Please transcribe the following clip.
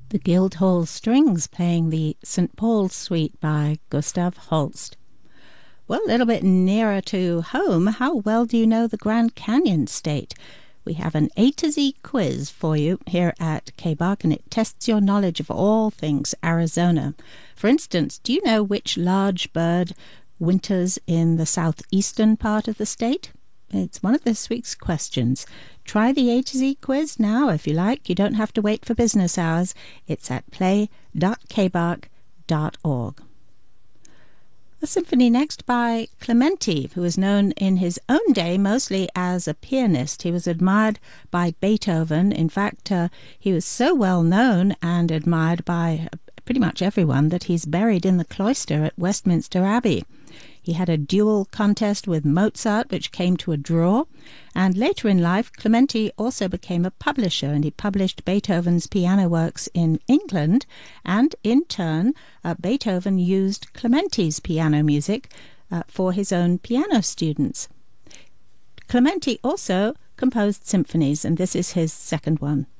The Guildhall Strings playing the St. Paul's Suite by Gustav Holst. Well, a little bit nearer to home, how well do you know the Grand Canyon State? We have an A to Z quiz for you here at KBARC, and it tests your knowledge of all things Arizona. For instance, do you know which large bird winters in the southeastern part of the state? It's one of this week's questions. Try the A to Z quiz now if you like. You don't have to wait for business hours. It's at play.kbark.org. A symphony next by Clementi, who is known in his own day mostly as a pianist. He was admired by Beethoven. In fact, he was so well known and admired by pretty much everyone that he's buried in the cloister at Westminster Abbey. He had a duel contest with Mozart, which came to a draw, and later in life, Clementi also became a publisher, and he published Beethoven's piano works in England, and in turn, Beethoven used Clementi's piano music for his own piano students. Clementi also composed symphonies, and this is his second one.